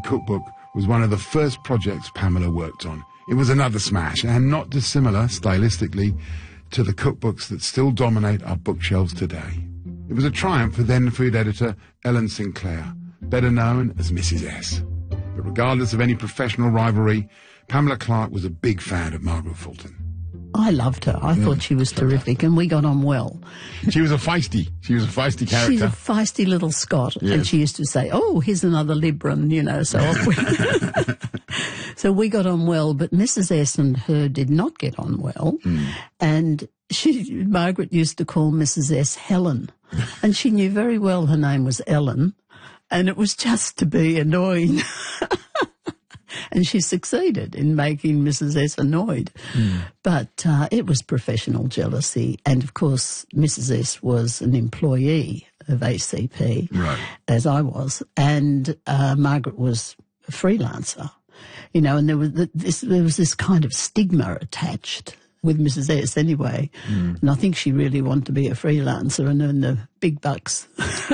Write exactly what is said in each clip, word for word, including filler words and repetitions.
Cookbook was one of the first projects Pamela worked on. It was another smash, and not dissimilar, stylistically, to the cookbooks that still dominate our bookshelves today. It was a triumph for then food editor Ellen Sinclair, better known as Missus S. But regardless of any professional rivalry, Pamela Clark was a big fan of Margaret Fulton. I loved her. I mm, thought she was terrific, and we got on well. She was a feisty. She was a feisty character. She's a feisty little Scot, yes. And she used to say, "Oh, here's another Libran," you know. So, off we so we got on well, but Missus S and her did not get on well, mm. and she Margaret used to call Missus S Helen, and she knew very well her name was Ellen, and it was just to be annoying. And she succeeded in making Missus S annoyed. Mm. But uh, it was professional jealousy. And, of course, Missus S was an employee of A C P, right. as I was. And uh, Margaret was a freelancer, you know, and there was this, there was this kind of stigma attached with Missus S anyway. Mm. And I think she really wanted to be a freelancer and earn the big bucks.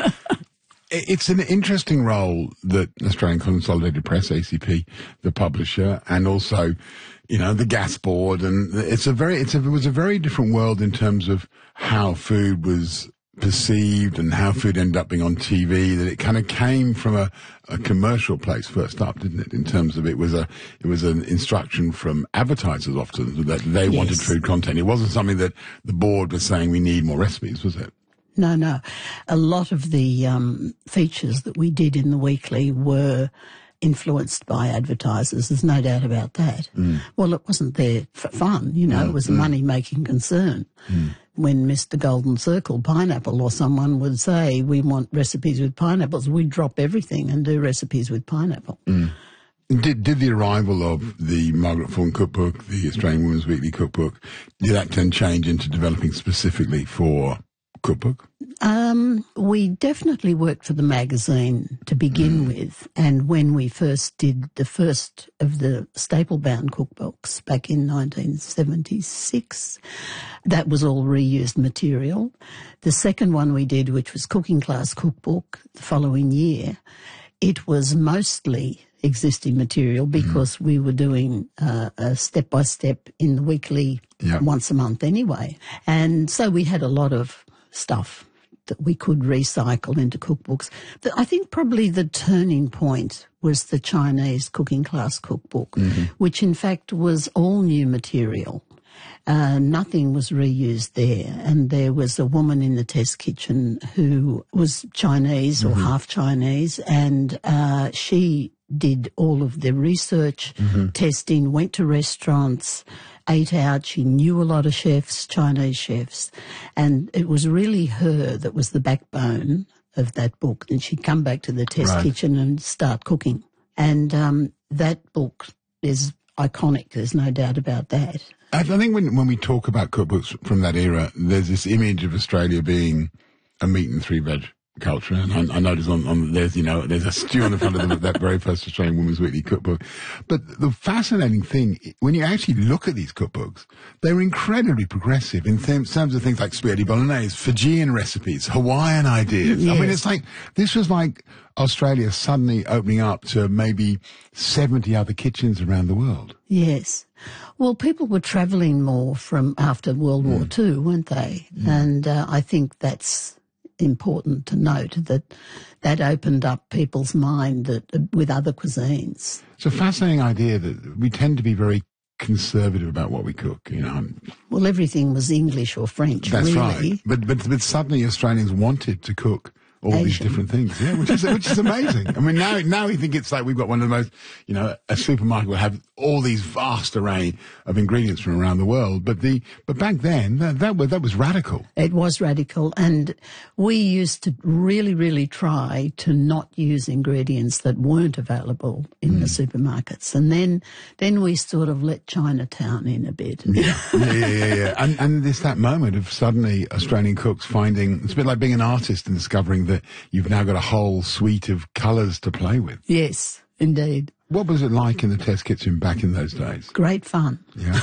It's an interesting role that Australian Consolidated Press, A C P, the publisher, and also, you know, the gas board, and it's a very, it's a, it was a very different world in terms of how food was perceived and how food ended up being on T V. That it kind of came from a, a commercial place first up, didn't it? In terms of it was a, it was an instruction from advertisers often that they yes. wanted food content. It wasn't something that the board was saying we need more recipes, was it? No, no. A lot of the um, features that we did in the weekly were influenced by advertisers. There's no doubt about that. Mm. Well, it wasn't there for fun, you know. Mm. It was a mm. money-making concern. Mm. When Mister Golden Circle Pineapple or someone would say, we want recipes with pineapples, we'd drop everything and do recipes with pineapple. Mm. Did did the arrival of the Margaret Fulton Cookbook, the Australian Women's Weekly Cookbook, did that then change into developing specifically for cookbook? Um, we definitely worked for the magazine to begin mm. with, and when we first did the first of the staple-bound cookbooks back in nineteen seventy-six, that was all reused material. The second one we did, which was Cooking Class Cookbook, the following year, it was mostly existing material because mm. we were doing uh, a step-by-step in the weekly yep. once a month anyway. And so we had a lot of stuff that we could recycle into cookbooks. The, I think probably the turning point was the Chinese Cooking Class Cookbook, mm-hmm. which in fact was all new material. Uh, nothing was reused there. And there was a woman in the test kitchen who was Chinese mm-hmm. or half Chinese, and uh, she did all of the research, mm-hmm. testing, went to restaurants, ate out. She knew a lot of chefs, Chinese chefs, and it was really her that was the backbone of that book. And she'd come back to the test right. kitchen and start cooking. And um, that book is iconic. There's no doubt about that. I think when when we talk about cookbooks from that era, there's this image of Australia being a meat and three veg culture, and I, I noticed on, on there's you know there's a stew on the front of the, that very first Australian Women's Weekly cookbook. But the fascinating thing, when you actually look at these cookbooks, they're incredibly progressive in th- terms of things like spaghetti bolognese, Fijian recipes, Hawaiian ideas. Yes. I mean, it's like this was like Australia suddenly opening up to maybe seventy other kitchens around the world. Yes. Well, people were travelling more from after World War mm. Two, weren't they? Mm. And uh, I think that's important to note, that that opened up people's mind that, uh, with other cuisines. It's a fascinating idea that we tend to be very conservative about what we cook, you know. Well, everything was English or French, That's really. right. But, but but suddenly Australians wanted to cook all Asian. These different things, yeah, which is which is amazing. I mean, now now we think it's like we've got one of the most, you know, a supermarket will have all these vast array of ingredients from around the world. But the but back then that that was, that was radical. It was radical, and we used to really, really try to not use ingredients that weren't available in mm. the supermarkets. And then then we sort of let Chinatown in a bit. Yeah, yeah, yeah, yeah. yeah. And and there's that moment of suddenly Australian cooks finding it's a bit like being an artist and discovering that you've now got a whole suite of colours to play with. Yes, indeed. What was it like in the test kitchen back in those days? Great fun. Yeah.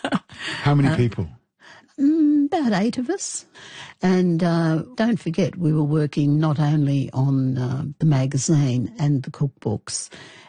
How many uh, people? Mm, about eight of us. And uh, don't forget, we were working not only on uh, the magazine and the cookbooks